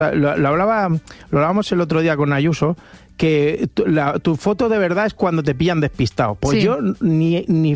Lo hablábamos el otro día con Ayuso, que tu foto de verdad es cuando te pillan despistado. Pues sí. Yo ni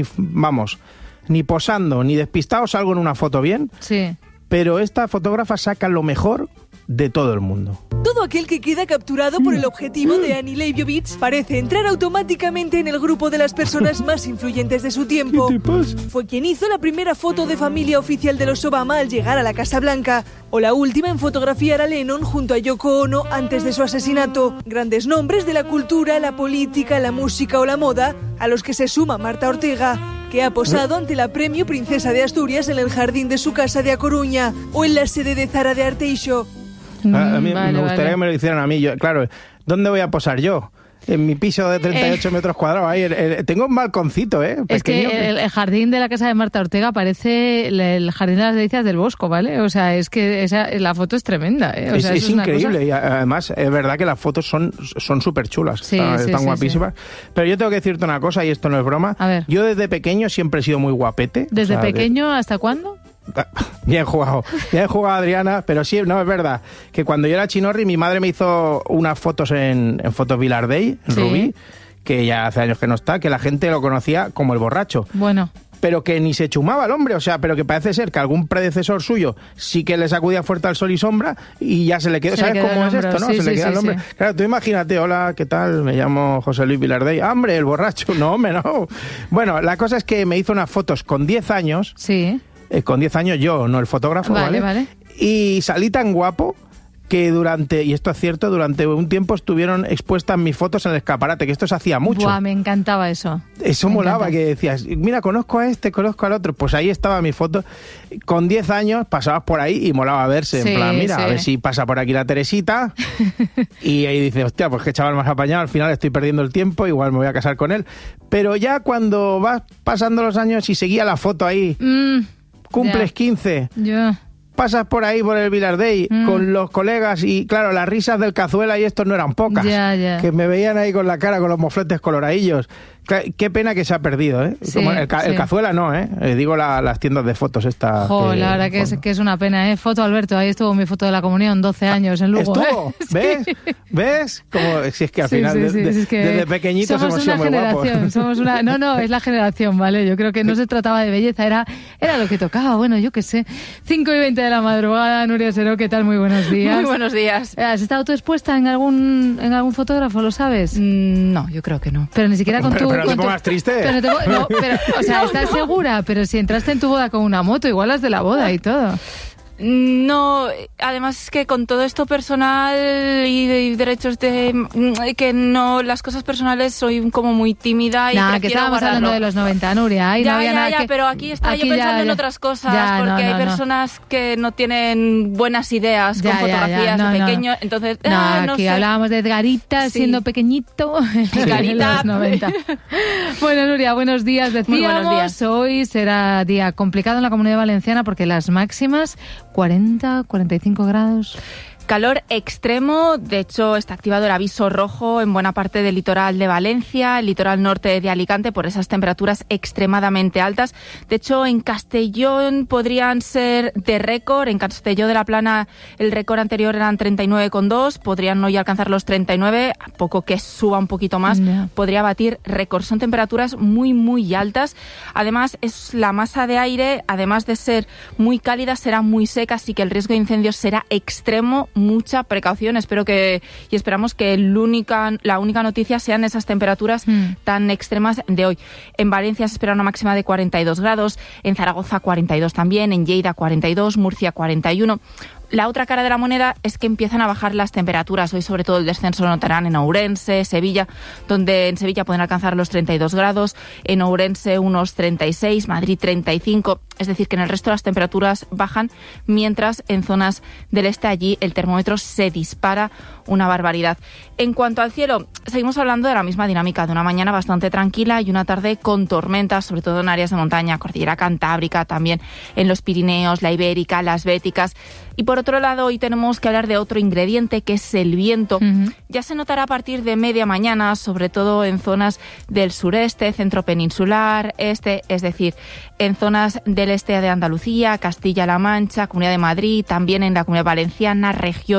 posando ni despistado salgo en una foto bien. Sí. Pero esta fotógrafa saca lo mejor de todo el mundo. Todo aquel que queda capturado por el objetivo de Annie Leibovitz parece entrar automáticamente en el grupo de las personas más influyentes de su tiempo. ¿Qué te pasa? Fue quien hizo la primera foto de familia oficial de los Obama al llegar a la Casa Blanca, o la última en fotografiar a Lennon junto a Yoko Ono antes de su asesinato. Grandes nombres de la cultura, la política, la música o la moda, a los que se suma Marta Ortega, que ha posado ante la Premio Princesa de Asturias en el jardín de su casa de A Coruña o en la sede de Zara de Arteixo. A mí me gustaría que me lo hicieran a mí. Claro, ¿dónde voy a posar yo? En mi piso de 38 metros cuadrados. Ahí, tengo un balconcito, pequeño. Es que el jardín de la casa de Marta Ortega parece el jardín de las delicias del Bosco, ¿vale? O sea, es que la foto es tremenda, ¿eh? O sea, es increíble. Y además, es verdad que las fotos son súper chulas. Sí, están guapísimas. Sí. Pero yo tengo que decirte una cosa, y esto no es broma. A ver. Yo desde pequeño siempre he sido muy guapete. ¿Desde pequeño hasta cuándo? Bien jugado, Adriana, pero sí, no, es verdad, que cuando yo era chinorri mi madre me hizo unas fotos en Fotos Vilardell, en Rubí, que ya hace años que no está, que la gente lo conocía como el borracho. Bueno. Pero que ni se chumaba el hombre, o sea, pero que parece ser que algún predecesor suyo sí que le sacudía fuerte al sol y sombra y ya se le quedó, ¿sabes cómo es esto, no? Sí, se le queda el hombre. Sí. Claro, tú imagínate, hola, ¿qué tal? Me llamo José Luis Vilardell. ¡Hombre, el borracho! No, hombre, no. Bueno, la cosa es que me hizo unas fotos con 10 años. Sí. Con 10 años yo, no el fotógrafo, ¿vale? Y salí tan guapo que y esto es cierto, durante un tiempo estuvieron expuestas mis fotos en el escaparate, que esto se hacía mucho. Buah, me encantaba eso. Eso me molaba, que decías, mira, conozco a este, conozco al otro. Pues ahí estaba mi foto. Con 10 años pasabas por ahí y molaba verse. En plan, mira, a ver si pasa por aquí la Teresita. Y ahí dices, hostia, pues qué chaval más apañado, al final estoy perdiendo el tiempo, igual me voy a casar con él. Pero ya cuando vas pasando los años y seguía la foto ahí... Cumples 15, pasas por ahí por el Vilardell con los colegas y claro, las risas del Cazuela y estos no eran pocas, que me veían ahí con la cara con los mofletes coloradillos. Qué pena que se ha perdido, ¿eh? Sí, como el Cazuela no, ¿eh? Digo las tiendas de fotos esta. La verdad que es una pena, ¿eh? Foto Alberto, ahí estuvo mi foto de la comunión, 12 años en Lugo. ¿Estuvo? ¿Ves? Sí. ¿Ves? Como, si es que al final, es que desde pequeñitos hemos sido muy guapos. No, es la generación, ¿vale? Yo creo que no se trataba de belleza, era lo que tocaba, bueno, yo qué sé. 5:20 de la madrugada, Nuria Seró, ¿qué tal? Muy buenos días. Muy buenos días. ¿Has estado tú expuesta en algún fotógrafo, lo sabes? No, yo creo que no. Pero ni siquiera con tu... Pero no te pongas triste. O sea, ¿estás segura? Pero si entraste en tu boda con una moto, igual las de la boda y todo. No, además es que con todo esto personal y de derechos que no, las cosas personales soy como muy tímida y que estábamos hablando de los 90, Nuria. Ahí pero aquí estaba yo pensando en otras cosas, porque hay personas que no tienen buenas ideas con fotografías de pequeño, entonces no aquí sé. Hablábamos de Edgarita siendo pequeñito en los 90. Bueno, Nuria, buenos días. Decíamos, muy buenos días. Hoy será día complicado en la Comunidad Valenciana porque las máximas 40, 45 grados. Calor extremo, de hecho está activado el aviso rojo en buena parte del litoral de Valencia, el litoral norte de Alicante, por esas temperaturas extremadamente altas. De hecho, en Castellón podrían ser de récord, en Castelló de la Plana el récord anterior eran 39,2, podrían hoy alcanzar los 39, a poco que suba un poquito más, podría batir récord. Son temperaturas muy, muy altas. Además, es la masa de aire, además de ser muy cálida, será muy seca, así que el riesgo de incendios será extremo. Mucha precaución, esperamos que la única noticia sean esas temperaturas tan extremas de hoy. En Valencia se espera una máxima de 42 grados, en Zaragoza 42 también, en Lleida 42, Murcia 41. La otra cara de la moneda es que empiezan a bajar las temperaturas. Hoy sobre todo el descenso lo notarán en Ourense, Sevilla, donde en Sevilla pueden alcanzar los 32 grados, en Ourense unos 36, Madrid 35. Es decir, que en el resto las temperaturas bajan, mientras en zonas del este allí el termómetro se dispara una barbaridad. En cuanto al cielo, seguimos hablando de la misma dinámica, de una mañana bastante tranquila y una tarde con tormentas, sobre todo en áreas de montaña, Cordillera Cantábrica, también en los Pirineos, la Ibérica, las Béticas. Y por otro lado, hoy tenemos que hablar de otro ingrediente, que es el viento. Ya se notará a partir de media mañana, sobre todo en zonas del sureste, centro peninsular, este, es decir, en zonas del este de Andalucía, Castilla-La Mancha, Comunidad de Madrid, también en la Comunidad Valenciana, región